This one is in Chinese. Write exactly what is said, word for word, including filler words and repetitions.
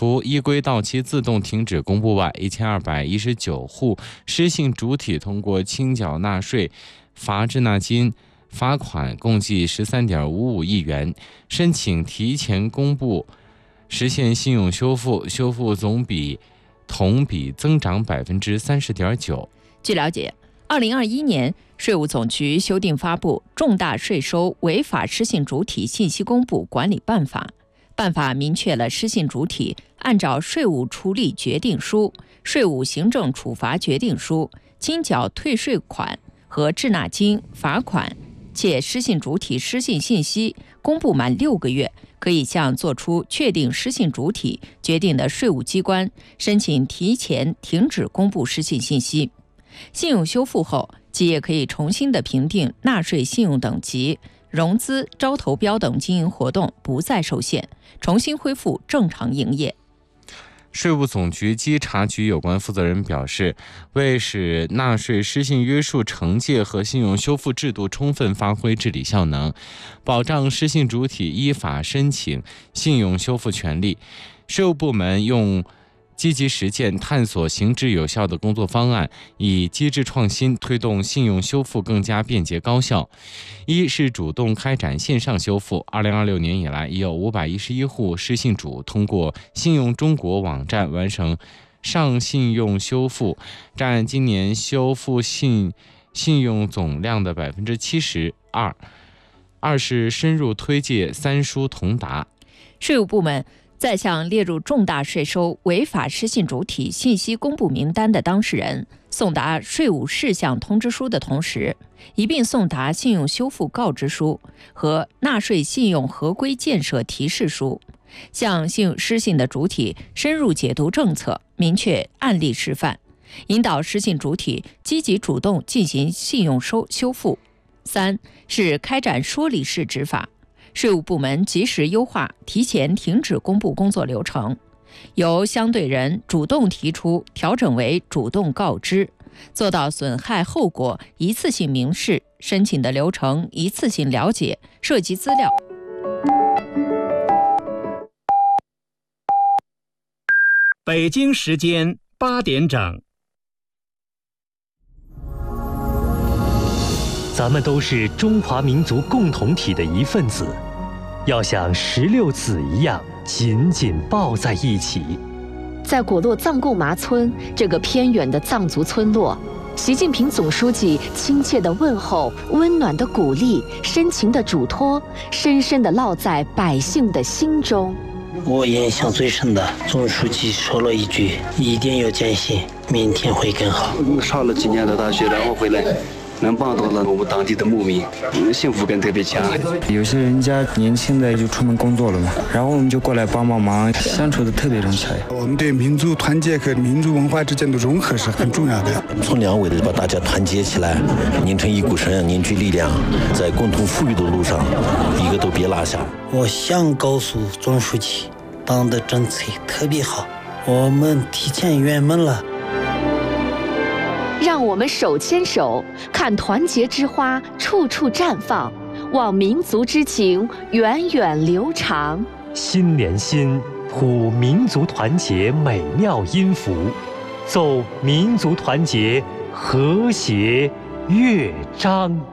除依规到期自动停止公布外，一千二百一十九户失信主体通过清缴纳税、罚滞纳金、罚款共计 十三点五五亿元，申请提前公布，实现信用修复，修复总比同比增长 百分之三十点九。 据了解，二零二一年税务总局修订发布《重大税收违法失信主体信息公布管理办法》，办法明确了失信主体按照税务处理决定书、税务行政处罚决定书清缴退税款和滞纳金、罚款，且失信主体失信信息公布满六个月，可以向作出确定失信主体决定的税务机关申请提前停止公布失信信息。信用修复后，企业可以重新的评定纳税信用等级，融资、招投标等经营活动不再受限，重新恢复正常营业。 税务总局稽查局有关负责人表示，为使纳税失信约束惩戒和信用修复制度充分发挥治理效能，保障失信主体依法申请信用修复权利，税务部门用积极实践探索行之有效的工作方案，以机制创新推动信用修复更加便捷高效。一是主动开展线上修复，二零二六年以来，已有五百一十一户失信主通过信用中国网站完成上信用修复，占今年修复信信用总量的 百分之七十二。二是深入推介三书同达， 税务部门在向列入重大税收违法失信主体信息公布名单的当事人送达税务事项通知书的同时，一并送达信用修复告知书和纳税信用合规建设提示书，向信用失信的主体深入解读政策，明确案例示范，引导失信主体积极主动进行信用收修复。三是开展说理式执法，税务部门及时优化提前停止公布工作流程，由相对人主动提出调整为主动告知，做到损害后果一次性明示，申请的流程一次性了解，涉及资料。 北京时间八点整。 咱们都是中华民族共同体的一份子，要像石榴籽一样紧紧抱在一起。 在果洛藏贡麻村这个偏远的藏族村落，习近平总书记亲切的问候、温暖的鼓励、深情的嘱托，深深地烙在百姓的心中。 我印象最深的，总书记说了一句：“一定要坚信，明天会更好。” 上了几年的大学，然后回来能帮到了我们当地的牧民，幸福感特别强。 有些人家年轻的就出门工作了嘛，然后我们就过来帮帮忙，相处的特别融洽。 我们对民族团结和民族文化之间的融合是很重要的。 从两位的把大家团结起来，拧成一股绳，凝聚力量，在共同富裕的路上，一个都别落下。 我想告诉总书记，党的政策特别好，我们提前圆满了。 让我们手牵手，看团结之花处处绽放，望民族之情源远流长。 心连心，谱民族团结美妙音符，奏民族团结和谐乐章。